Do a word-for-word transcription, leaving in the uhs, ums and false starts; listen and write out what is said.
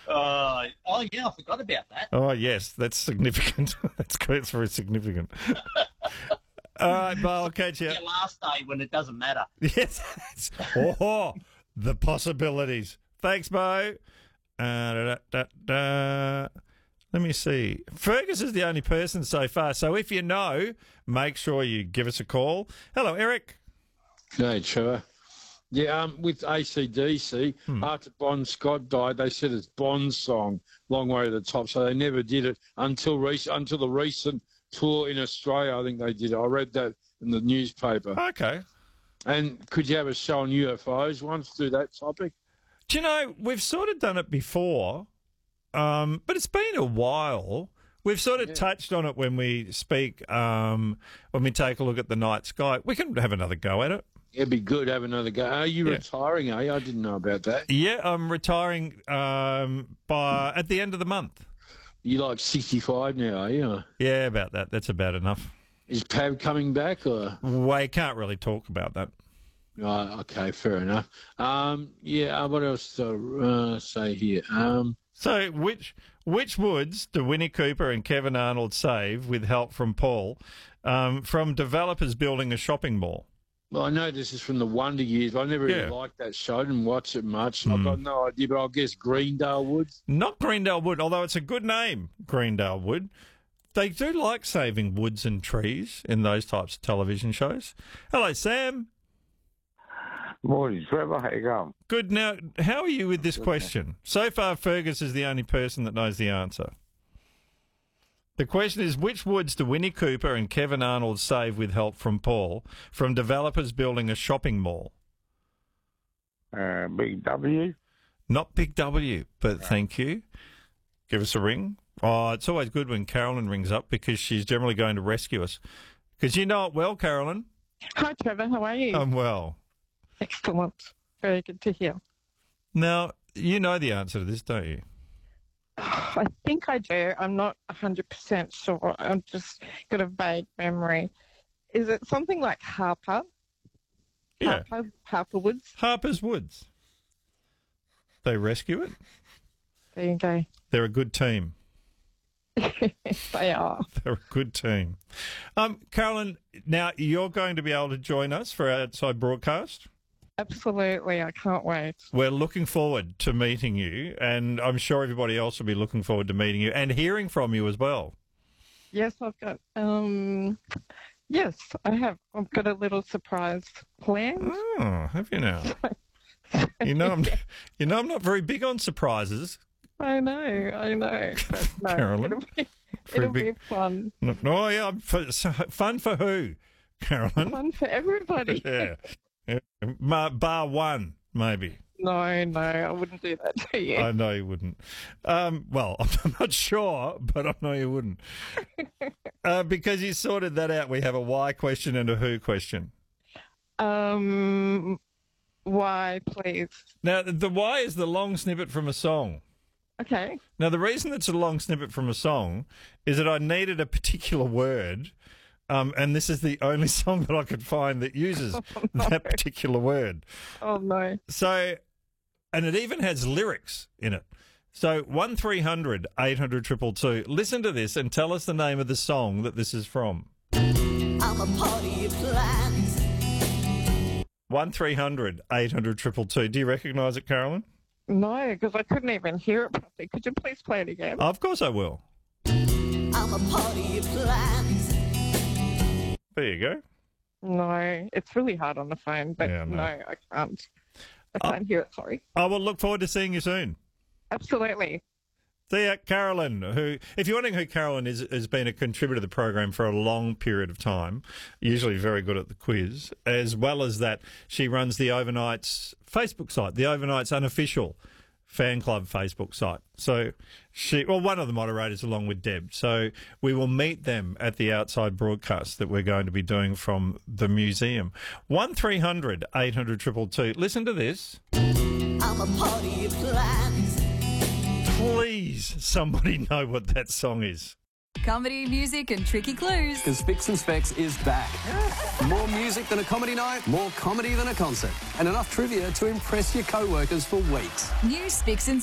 Uh, oh, yeah, I forgot about that. Oh, yes, that's significant. that's great. It's very significant. All right, Bo, I'll catch you. Your last day when it doesn't matter. Yes. Oh, the possibilities. Thanks, Bo. Uh, da, da, da. Let me see. Fergus is the only person so far. So if you know, make sure you give us a call. Hello, Eric. Hey, Trevor. Yeah, um, with A C D C, hmm. after Bon Scott died, they said it's Bon's song, Long Way to the Top, so they never did it until recent, until the recent tour in Australia. I think they did it. I read that in the newspaper. Okay. And could you have a show on U F Os once, do that topic? Do you know, we've sort of done it before, um, but it's been a while. We've sort of yeah. touched on it when we speak, um, when we take a look at the night sky. We can have another go at it. It'd be good to have another go. Are you yeah. retiring, eh? I didn't know about that. Yeah, I'm retiring um, by at the end of the month. You're like sixty-five now, are you? Yeah, about that. That's about enough. Is Pav coming back? Or? We can't really talk about that. Oh, okay, fair enough. Um, yeah, what else to uh, say here? Um, so, which which woods do Winnie Cooper and Kevin Arnold save with help from Paul um, from developers building a shopping mall? Well, I know this is from the Wonder Years, but I never really yeah. liked that show. I didn't watch it much. Mm. I've got no idea, but I'll guess Greendale Woods. Not Greendale Wood, although it's a good name, Greendale Wood. They do like saving woods and trees in those types of television shows. Hello, Sam. Morning, Trevor. How you going? Good. Now, how are you with this question? So far, Fergus is the only person that knows the answer. The question is, which woods do Winnie Cooper and Kevin Arnold save with help from Paul from developers building a shopping mall? Uh, Big W? Not Big W, but thank you. Give us a ring. Oh, it's always good when Carolyn rings up because she's generally going to rescue us. Because you know it well, Carolyn. Hi, Trevor. How are you? I'm well. Excellent. Very good to hear. Now, you know the answer to this, don't you? I think I do. I'm not one hundred percent sure. I've just got a vague memory. Is it something like Harper? Yeah. Harper, Harper Woods? Harper's Woods. They rescue it. There you go. They're a good team. They are. They're a good team. Um, Carolyn, now you're going to be able to join us for our outside broadcast. Absolutely. I can't wait. We're looking forward to meeting you, and I'm sure everybody else will be looking forward to meeting you and hearing from you as well. Yes, I've got, um, yes, I have. I've got a little surprise planned. Oh, have you now? you know, I'm, you know, I'm not very big on surprises. I know, I know. But no, Carolyn, it'll be, it'll big, be fun. No, oh, yeah, for, so, fun for who, Carolyn? Fun for everybody. yeah. yeah. Bar, bar one, maybe. No, no, I wouldn't do that to you. I know you wouldn't. Um, well, I'm not sure, but I know you wouldn't. uh, because you sorted that out, we have a why question and a who question. Um, why, please? Now, the why is the long snippet from a song. Okay. Now, the reason it's a long snippet from a song is that I needed a particular word, um, and this is the only song that I could find that uses oh, no. that particular word. Oh, no. So, and it even has lyrics in it. So, one three hundred eight hundred two two two. Listen to this and tell us the name of the song that this is from. I'm a party of plans. one three hundred eight hundred two two two. Do you recognise it, Carolyn? No, because I couldn't even hear it properly. Could you please play it again? Oh, of course I will. I'm a party of plans. There you go. No, it's really hard on the phone, but yeah, no. no, I can't. I can't oh, hear it, sorry. I will look forward to seeing you soon. Absolutely. See ya, Carolyn, who, if you're wondering who Carolyn is, has been a contributor to the program for a long period of time, usually very good at the quiz. As well as that, she runs the Overnights Facebook site, the Overnights unofficial fan club Facebook site. So she, well, one of the moderators along with Deb. So we will meet them at the outside broadcast that we're going to be doing from the museum. one three hundred eight hundred two two two. Listen to this. I'm a party of plans. Please, somebody know what that song is. Comedy, music and tricky clues. Because Spicks and Specs is back. More music than a comedy night, more comedy than a concert, and enough trivia to impress your co-workers for weeks. New Spicks and